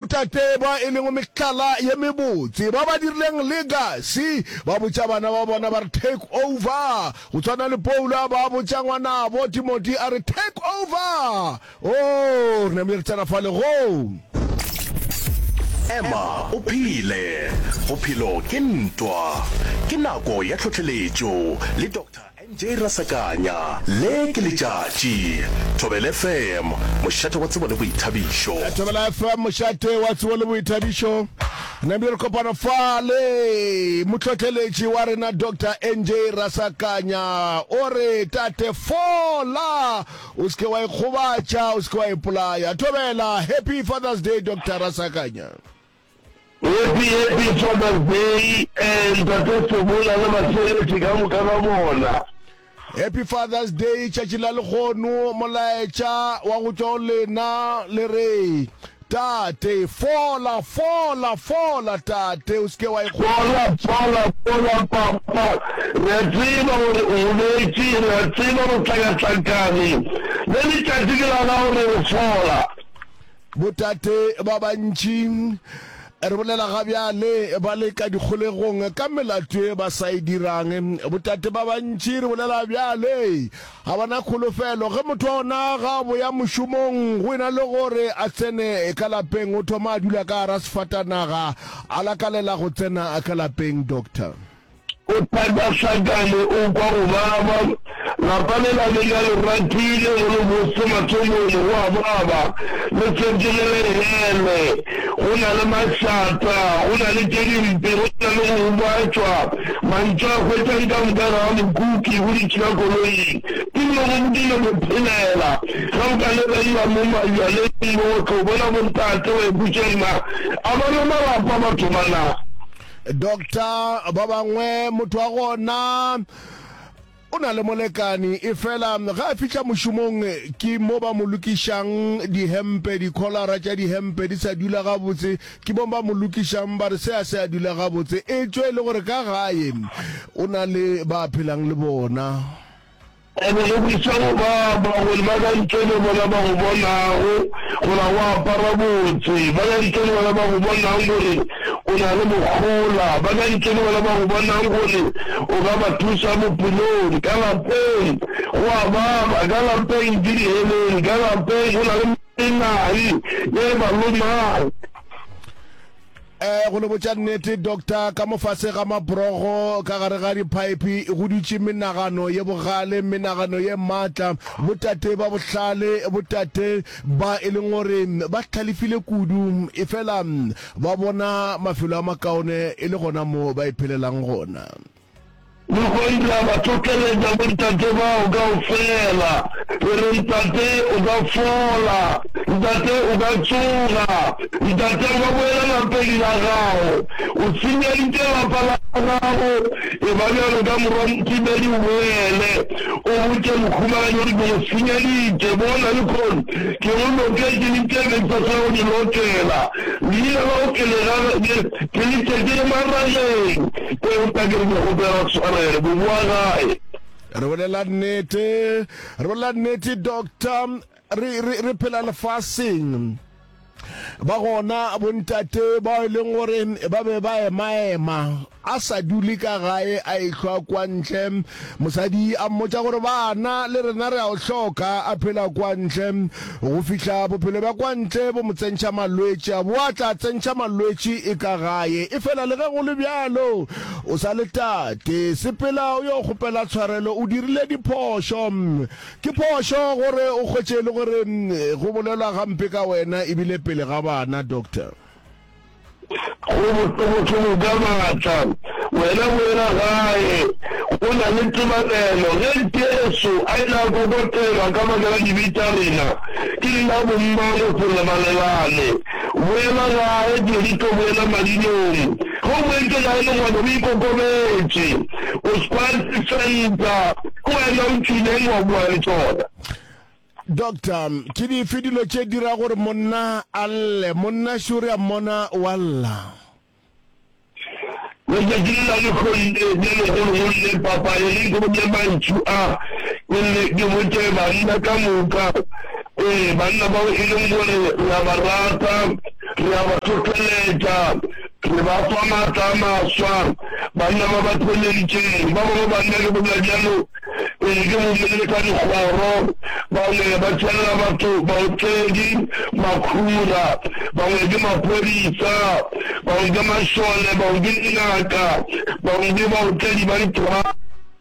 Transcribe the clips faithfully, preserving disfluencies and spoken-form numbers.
botate ba e leng mehlala ya mebotse ba ba dirileng legacy ba botsa bana ba bona ba re take over go tswana le Paula ba botsa ngwana bo Timothy a re take over oh re ne re tsana fa le go Emma uphile uphilo ke ntwa ke nako ya tlhotlheletšo le Doctor N J Rasakanya le ke letšatši Thobela F M mošate wa tsebo le boithabišo Thobela F M mošate wa tsebo le boithabišo ne be re kopana fale motlhotlheletši wa rena Doctor N J Rasakanya ore tate fola o ske wa ikgobatša o ske wa ipolaya Thobela happy Father's Day Doctor Rasakanya Happy, happy Father's Day, and that's the one I'm going to come Happy Father's Day, Chachila Lhono, Malacha, Wagutole, Na, Lere, Tate, Fola, Fola, Fola, Tate, Uskewa, Fola, Fola, Fola, Papa, Retrino, Unechi, Retrino, Tagasakani, then it's a particular Fola. Butate, Babanchi. re bolela ga bjale ba le ka dikgolegong ka melato ba sa idirang botate ba bantši re bolela bjale ga bana kholofelo ge motho ona ga bo ya mošomong go ena le gore a tsene ka lapeng o thoma a dula ka gara sefatanaga a lakalela go tsena ka lapeng doctor o Tagasakane o kwa go baba lapane la le ya le ratile go le botse mathomong wa baba le tsentsele hele go na le mašata go na le tšedimpe go na le go batšwa mantšwa a hwetšang ka nkara ga mokuki go ditšhila koloing ke dilo go modile go phelela ga o ka lebediwa mo majaleng mo tlo bona bontate o eputšema a bana malapa batho bana Doctor ba bangwe motho wa gona o na le molekani e fela ga a fitlha mošomong ke mo ba mo lokišang dihempe dikholara tša dihempe di sa dula gabotse ke bo ba mo lokišang ba re se a se a dula gabotse e tswe le gore ka gae o na le ba phelang le bona ene le buisang ba ba go le ba ka ntšhele bona ba go bonago gore go apara botse ba ka ntšhele bona ba go bonang gore o na le mokgola ba ka ntšhele bona ba go bonang gore o ka ba thusa bophelong ka lapeng go a baba ka lapeng ke diheleng ka lapeng go na le menai ye malomang eh go le botša nnete doctor ka mofase ga mabrogo ka gare ga dipipe go dutše menagano ye bogale menagano ye matla botate ba bohlale botate ba e leng gore ba hlalefile kudu e fela ba bona mafelo a makaone e le gona mo ba iphelelang gona le go ila bathokeletša bontate bao kaofela re ntate o ka fola ntate o ka tsoga ntate o ka boela lapeng la gago o senyeditše lapa la gago e ba bjalo ka morwa nkimedi o boele o botse mokhumagane gore ke go senyeditše bona le kgone ke go loketse ditebetsa sa go di lokela leina lao ke letšeke le marageng ke o takere ke gopela tshwara re bua gae re bolela nnete re bolela nnete doctor re re phela lefaseng ba gona bontate ba e leng gore ba be ba emaema a sa dule ka gae a ihlwa kwa ntle mosadi a mmotsa gore bana le rena re a o hloka a phela kwa ntle go fihla bophelo ba kwa ntle bo mo tsentšha malwetši a bo a tla tsentšha malwetši e ka gae e fela le ge go le bjalo o sa le tate sepela o yo kgopela tshwarelo o dirile diphošo ke phošo gore o kgwetše le gore go bolelwa gampe ka wena ebile pele ga bana doctor go botlhoko ka matla wena wena gae go na le tumalelo ge tieso a e na kokotela ka makela dibita rena ke nna bommago gore malelane boela gae dirito boela madinong go boente gae le ngwana o ikokobetse o squatsenta ko wena o tšwileng wa bua le tsona Doctor, ke di fidilo tše dira gore monna alle monna šuri a mona walla letšatši le la lekgonne le legologole papa e le ke botse mantšu a ke botse banna ka moka ee banna bao e leng gore la ba rata re a ba tlhotlheletsa re ba fa matla a maswa banna ba ba tloleditseng ba bangwe banna le bola jalo e ke bomelele ka dikgoro bangwe ba tshela batho baotledi makhura bangwe ke maphodisa bangwe ke masole bangwe ke dingaka bangwe ke baotledi ba ditrafiki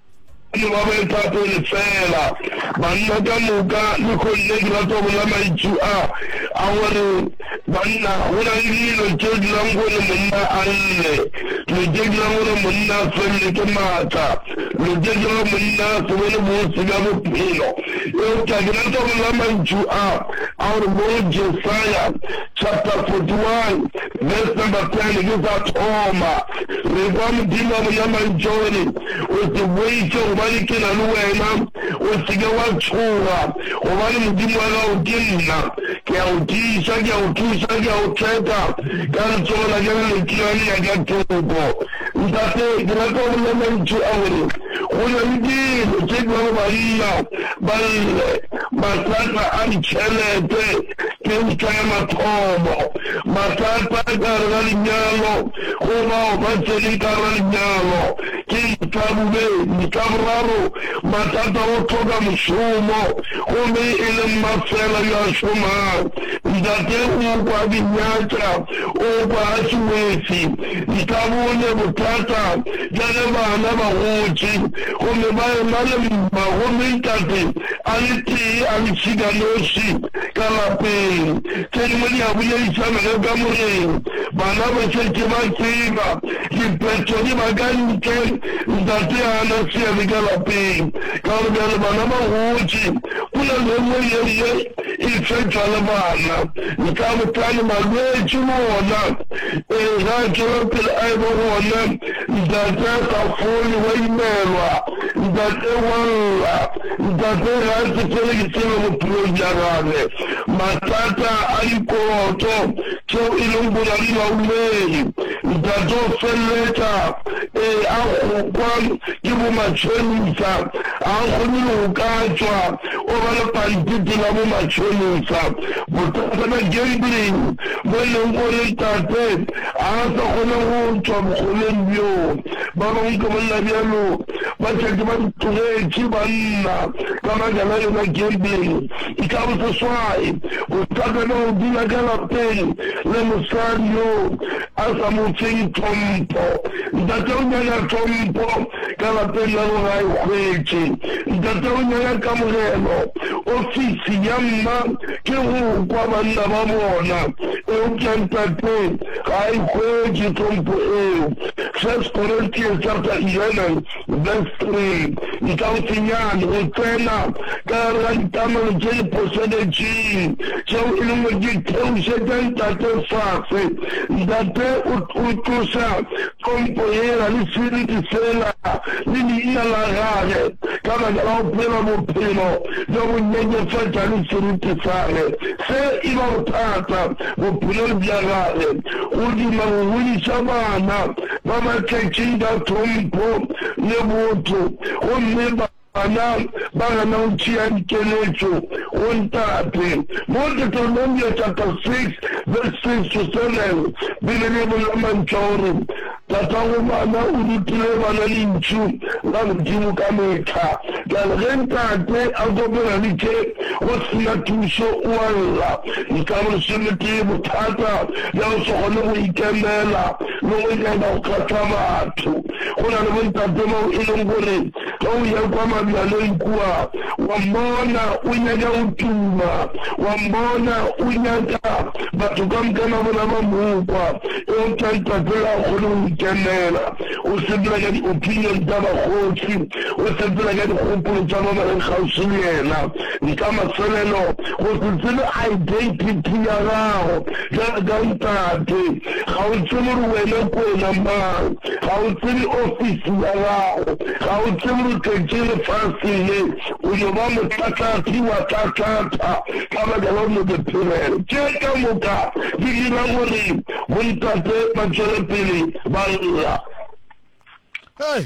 ba ba etsa pele fela banna ka moka le kgonne ke rata go bola maitsu a a gore banna go na le dilo tse di dirang gore monna a lle le tse di dirang gore monna a felele ke maatla le tse di dirang monna a se bone botse ka bophelo eo ka ke rata go bola maitsu a a gore mo Jesaja chapter forty-one verse number ten ke sa thoma re kwa modimo a boya maitshore o se boitse gobane ke na le wena o seke wa tshoga gobane modimo wa gago ke nna ke a go tiisa ke a go thusa ke a go theta ka letsogo la ke letilane ya ka thoko ntate ke rata go bolela maitso a gore go na le dilo tse di bang banna ba lle mathata a ditšhelete ke ntlha ya mathomo mathata ka gare ga lenyalo go bao ba tsene ka gare ga lenyalo ke ntlha bobedi ka boraro mathata go tlhoka mošomo gomme e le mmafela yo a šomang ntate o kwa dinyatša o kwa a sewetsi di ka bone bothata jale bana ba gotse gomme ba ema le mma gomme ntate a le tee a le tshikanoši ka lapeng tse dingwe di a boledišanaga ka moreng bana ba setse ba tseba diphetho di ba ka ntle ntate a na seabe ka lapeng ka gore bjale bana ba gotse pula le nngwe yeye e fetšwa le bana di ka botlane malwetse le ona ee ga a tswela pele a ebe gona ntate a sa fole wa imelwa ntate wa lla ntate ga a tsefele ke tsebe bophelong bja gage mathata a dikoloto tšeo e leng boladi baumedi ntate o feleletša ee a gokwa ke bomatšhonisa a kgone le go ka tswa o ba le pantiti la bomatšhonisa bothata ba gambling mo e leng gore ntate a sa kgone go tswa bokgoneng bjo ba bangwe ke bolela bjalo ba tšheke ba ditlogetše banna ka makala yona gambling e ka boseswai bothata ba go dula ka lapeng le mosadi yo a sa mo feng tlhompho ntate o nyaka tlhompho ka lapeng la go ga e kgwetse ntate o nyaka kamogelo ofisi ya mma ke go kwa banna ba bona eo ke ntate ga e kgwetse tlhompho eo First Corinthians chapter eleven verse three e ka go tsenyane go tsena ka ga ditamelo tse di posedetseng tšeo e leng gore di theosetsa ntate fatshe ntate o tlosa tlhompho ela le seriti fela le leina la gage ka baka la go phela bophelo jo bo nyenyefatša le seriti sage se e ba bothata bophelo bja gage go dima go godisa bana ba ba tletšeng ka tlhompho le botho gomme bana ba gana go tšea dikeletšo go ntate mo Deuteronomy chapter six verse six to seven bile le bolela mantšha gore tatago bana o rutile bana lentšu la modimo ka metlha kale ge ntate a kopela le tše go sena thuso o a lla e ka bo lesometee bothata ya go se kgone go ikemela le go nyaka go kgatha batho go na le bontate bao e leng gore ga o ya kwa mabjaleng kua wa mmona o nyaka go tuma wa mmona o nyaka batho ka mokana bona ba mokwa eo ntate la kgone go ikemela o sepela ka di-opinion tsa bagotsi o sepela ka dikgopolo tsa ba baleng gausi le yena di ka mafelelo go se tsebe identity ya gago jaaka ntate ga o tsebe gore wena kona mang ga o tsebe ofisi ya gago ga o tsebe gore tletse lefasele o jo ba motlatlati wa tlatlata ka baka la mo bophirelo tše ka moka di dira gore bontate ba tšwele pele ba lla Hey,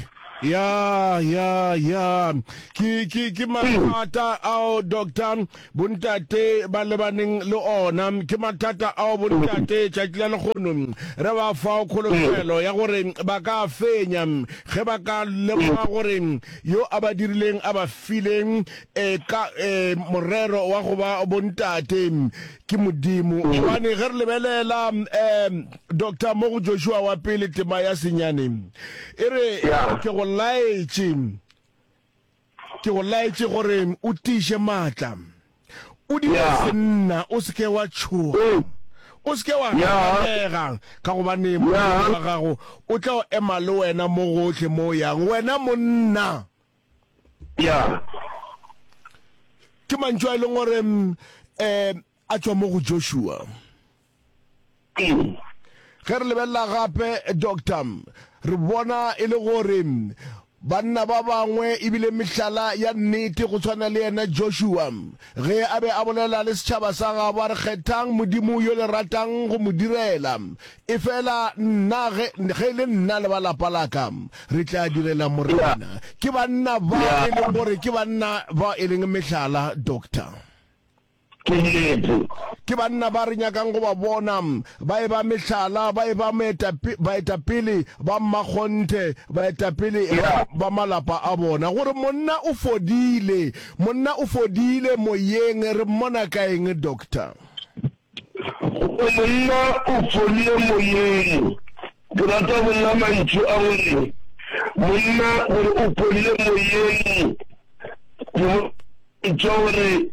ya ya ya ki ki ki matata ao doctor buntate ba le baneng le ona ki matata ao buntate tšatšila le kgono re ba fa kholofelo ya gore ba ka fenya ge ba ka lemoga gore yo a ba dirileng a ba fileng e ka morero wa go ba bontate ke modimo bane ge re lebelela um Doctor Mogo Joshua wa pele tema ya senyane ere ke go laetse ke go laetse gore o tiše matla o di senna o se ke wa tshoga o se ke wa ga ka go bane mo ga gago o tla o ema le wena mo gohle mo yang wena monna ya ke mantšwa a leng gore eh a tswa mo go Joshua ge re lebelela gape doctor re bona e le gore banna ba bangwe ebile mehlala ya nnete go tshwana le yena Joshua ge a be a bolela le setšhaba sa gabo a re kgethang modimo yo le ratang go mo direla e fela nna ge le nna le ba lapa laka re tla direla morena ke banna ba e leng gore ke banna ba e leng mehlala doctor ke banna ba re nyakang go ba bona ba e ba mehlala ba e ba baetapele ba mmakgonte baetapele ba malapa a bona gore monna o fodile monna o fodile moyeng re mmona ka eng doctor monna o fodile moyeng ke rata monna mantšu a gore monna gore o fodile moyeng ke gore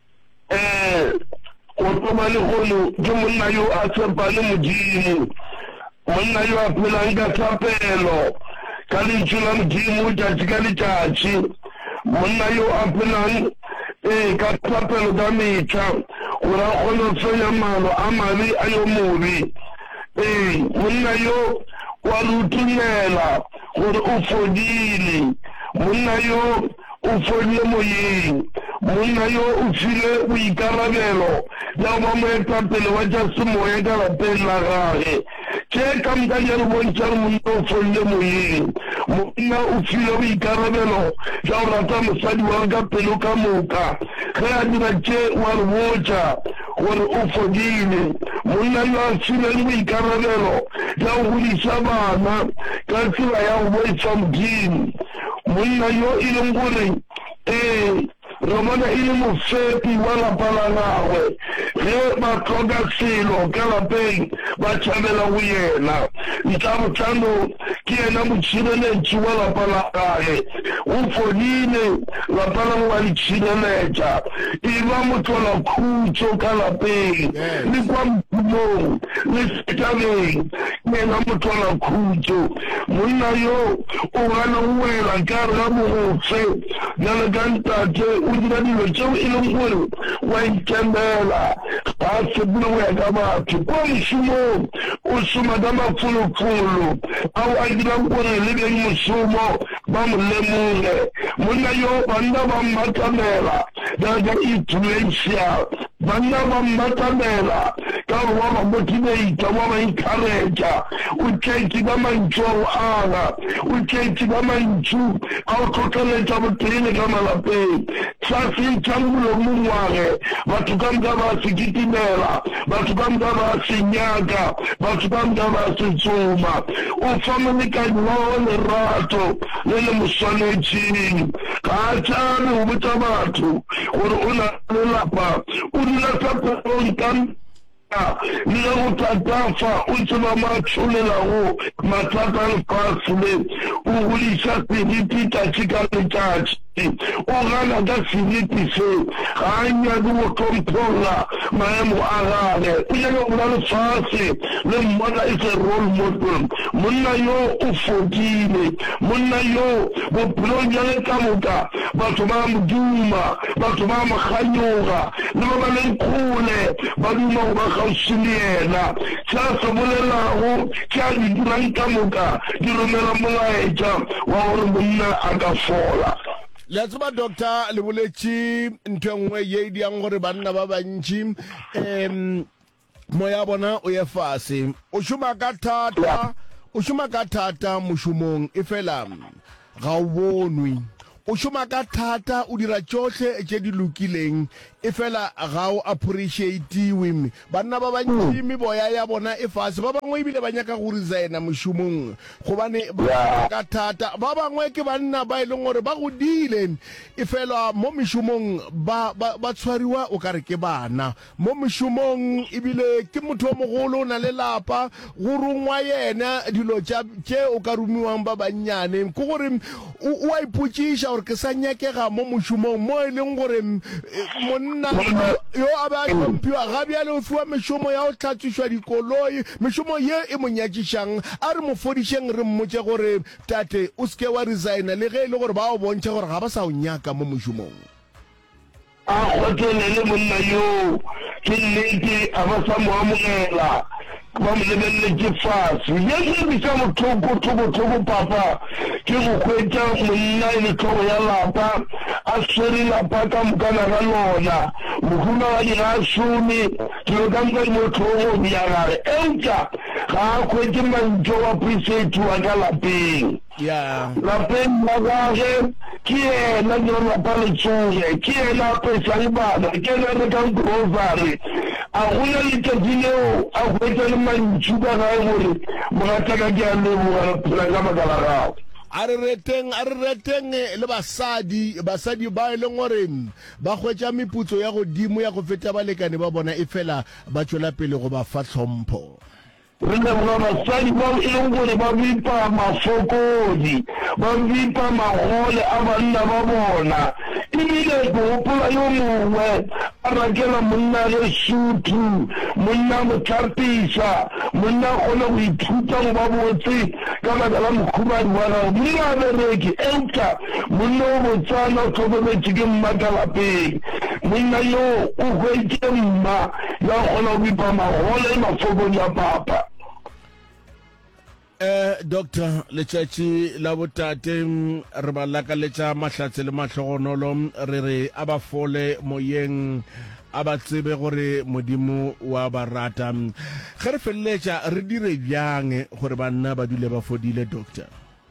eh o toma le golo ke monna yo a tshepane modimo monna yo a phelang ka thapelo ka lentšu la modimo tšatši ka letšatši monna yo a phelang eh ka thapelo ka metlha gore a kgone go fenya maano a mabe a yo mobe eh monna yo wa rutumela gore o fodile monna yo o fodile moyeng monna yo o file boikarabelo ya go ba moetapele wa tša semoya ka lapeng la gage tše ka moka di a re bontša re monna o fodile moyeng monna o file boikarabelo ya go rata mosadi wa ka pelo ka moka ge a dira tše wa re botša gore o fodile monna yo a file le boikarabelo ya go godisa bana ka tsela ya go boetša modimo monna yo e leng gore eh re bona e le mofepi wa lapa la gagwe ge ba tlhoka selo ka lapeng ba tšhabela go yena ntla botlhano ke yena motšhireletši wa lapa la gage o fodile lapa la go ba ditšhireletša e ba motlola khutšo ka lapeng le kwa mpumong le setabeng ke yena motlola khutšo monna yo o gana go wela ka re ga bogotse jale ka ntate o dira dilo tšeo e leng gore wa ikemela ga a sepole go ya ka batho kwa mošomong o šoma ka mafolofolo ao a dirang gore le beng mošomo ba mo lemoge monna yo banna ba mmatamela jaaka influential banna ba mmatamela ka gore wa ba motivator wa ba encourager o tšetše ka mantšu a go aga o tšetše ka mantšu a go tlhotlheletša botele ka malapeng sa se ntšhang molomong wage batho ka moka ba se kitimela batho ka moka ba se nyaka batho ka moka ba se tsoma o fa molekani wa go lerato le le moswanetšeng ga a tšhabe go botša batho gore o na le lapa o dula sa pelong ka le ge go tatafa o tseba matsholelago mathata lefase le o godisa seriti tatši ka letšatši o gana ka seriti se ga a nyake go tlhompholla maemo a gage o nyake go la lefase le mmona e se role model monna yo o fodile monna yo bophelong jale ka moka batho ba moduma batho ba moganyoga le ba ba leng kgole ba duma go ba kgauswi le yena sa se bolelago tša di dirang ka moka di romela molaetša wa gore monna a ka fola le tseba doctor le boletše ntho nngwe ye e diang gore banna ba bantši um moya bona o ye fase o šoma ka thata o šoma ka thata mošomong e fela ga o bonwe o šoma ka thata o dira tsohle tše di lokileng e fela ga o appreciatiwe banna ba bantši meboya ya bona e fase ba bangwe ebile ba nyaka go resigna mošomong gobane ba ka thata ba bangwe ke banna ba e leng gore ba godile e fela mo mešomong ba ba tshwariwa o ka re ke bana mo mešomong ebile ke motho o mogolo o na le lapa go rongwa yena dilo tše o ka romiwang ba bannyane ke gore o a ipotšiša gore ke sa nyakega mo mošomong mo e leng gore monna yo a ba tlhomphiwa ga bjale o fiwa mešomo ya go tlhatswišwa dikoloi mešomo ye e mo nyatšišang a re mo fodišeng re mmotse gore tate o seke wa resigna le ge e le gore ba o bontšha gore ga ba sa o nyaka mo mošomong a kgotholele monna yo ke nnete a ba sa mo amogela ba mo lebeletse fase ye se bisa mothoko thoko thoko papa ke go hwetša monna e le tlhogo ya lapa a swere lapa ka mokana ga lona mohuma wa dira a some kelo ka moka di motlhogo ya gare eutša ga a hwetše mantšo wa presetiwa ka lapeng lapeng la gage ke yena dira lapa letsoge ke yena a pesang bana ke yena rekang grocery a gona letšatši leo a hwetša le mantšu ka gae gore mogataka ke a leboga phela ka baka la gago a re reteng a re reteng le basadi basadi ba e leng gore ba hwetša meputso ya godimo ya go feta balekane ba bona e fela ba tšwela pele go ba fa tlhompho re leboga basadi ba e leng gore ba bipa mafokodi ba bipa magole a banna ba bona ebile ke gopola yo mongwe a rakela monna ge suthu monna mo tlhapisa monna kgone go ithuta go ba botse ka baka la mokhumadi wa gago monna a bereke eutša monna o botsana o tlhokometse ke mma ka lapeng monna yo o hwetše mma ya kgona go bipa magole mafokodi a papa Eh doctor letšatši la botate re ba lakaletša mahlatse le mahlogonolo re re a ba fole moyeng a ba tsebe gore modimo wa ba rata ge re feleletša re dire bjang gore banna ba dule ba fodile doctor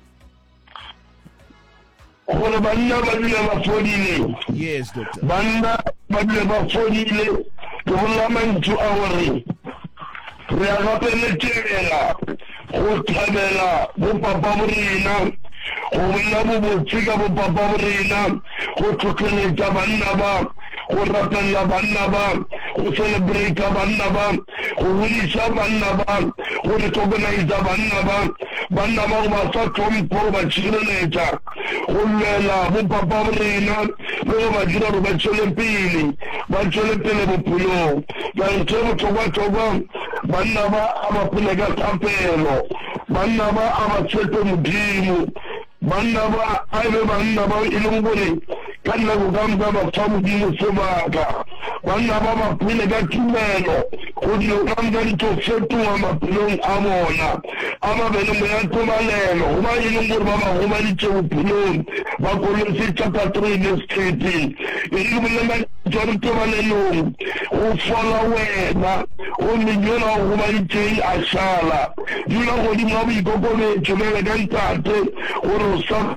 gore banna ba dule ba fodile yes doctor banna ba dule ba fodile ke bolela mantšu a gore re a gapeletšega go thabela bopapa borena go bolela bobotse ka bopapa borena go tlhotlheletša banna ba go rapella banna ba go celebrata banna ba go godisa banna ba go recogniza banna ba banna ba go ba fa tlhompho go ba tšhireletša go lwela bopapa borena le go ba dira gore ba tšwele pele ba tšwele pele bophelong ka ntho e botlhokwa-tlhokwa banna ba a ba phele ka thapelo banna ba a ba tshepe modimo banna ba a ebe banna ba e leng gore ka nako ka moka ba fa modimo sebaka banna ba ba phele ka tumelo go dilo ka moka di tlo fetoga maphelong a bona a mabele mo ya tobalelo go ba e leng gore ba ba gomaditše bophelong ba Kolose chapter three verse thirteen e le bolela jwa tobalelong go fola wena go menyona go gomaditšeng a šala dula godimo ga boikokobetšo mele ka ntate gore o sa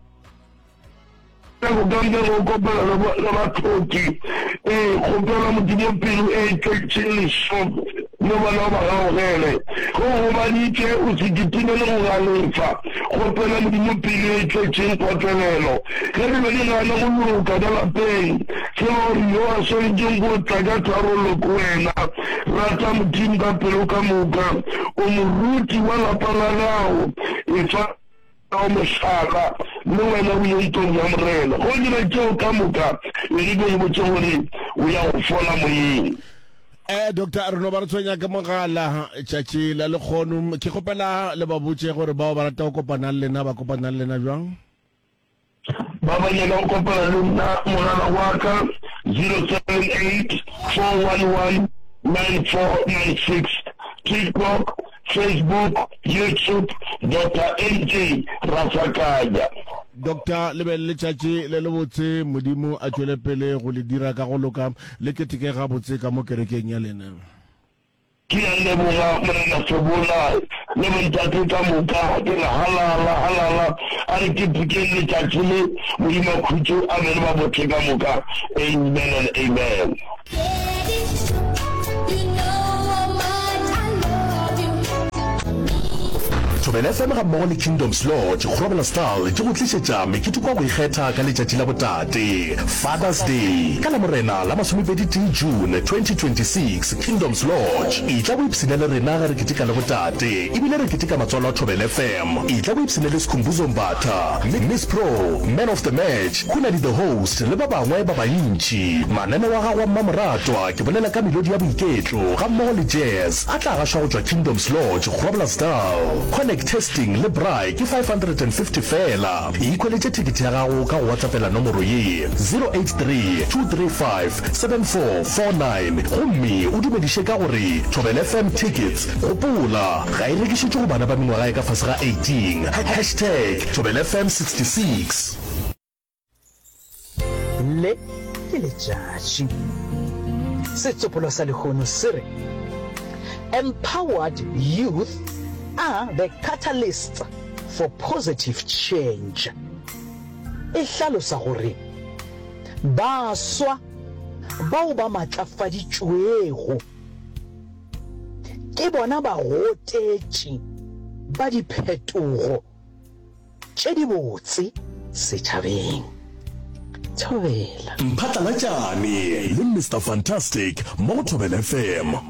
go gamba go kopela le bathoki eh gopela modimo pelo e tletse shop no bana ba gaogele go go baditše o se ditimele go galefa gopela modimo pelo e tletse kotlelelo ge re be le gana go loka ka lapeng se ba gore yo a swanetseng go tla ka tharollo ko wena rata modimo ka pelo ka moka o moruti wa lapa la gago e fa o mošaka le wena o ye itong ya morena go dira tšeo ka moka e di be botse gore o ya go fola moyeng eh doctor a re no ba re tshwenya ka mogala tšatši la lekgono ke kgopela le ba botse gore bao ba rata go kopana le lena ba kopana le lena jwang ba ba nyaka go kopana le nna mogala wa ka zero seven eight four one one nine four nine six TikTok, Facebook, YouTube, Doctor N J Rasakanya. Doctor Lebel Lechachi, le botse modimo a tšwele pele go le dira ka go loka le keteke ga botse ka mo kerekeng ya lena. ke ya leboga morena Sobola le bontate ka moka ke la halala halala a re ke pukeng letšatši le modimo khutso a be le ba botse ka moka. Amen and amen. Thobela F M ga mmogo le Kingdom's Lodge go robela style ke go tlisetša mekete kwa go ikgetha ka letšatši la botate Father's Day ka la morena la masomepedi June twenty twenty-six. Kingdom's Lodge e tla bo ipsine le rena ge re ketika la botate ebile re ketika matswalo a Thobela F M. E tla bo ipsine le Sikhumbuzo Mbatha, Miss Pro, Man of the Match, go na le the host le ba bangwe ba bantši. Manane wa gago wa mmamoratwa ke bolela ka melodi ya boiketlo ga mmogo le jazz a tla gašwa go tšwa Kingdom's Lodge go robela style. Connect testing le bri ke five hundred fifty fela. E ikweletse tikete ya gago ka go whatsappela nomoro ye zero eight three two three five seven four four nine gomme o dumediše ka gore Thobela F M tickets gopola ga e rekišitše go bana ba mengwaga e ka fase ga eighteen. Hashtag Thobela F M sixty-six. Le ke letšatši setsopolo sa lekgono se re empowered youth are the catalysts for positive change. E hlalosa gore baswa bao ba matlafaditšwego ke bona ba gotetši ba diphetogo tše di botse setšhabeng. Thobela Mphatlalatšane le Mister Fantastic mo Thobela F M.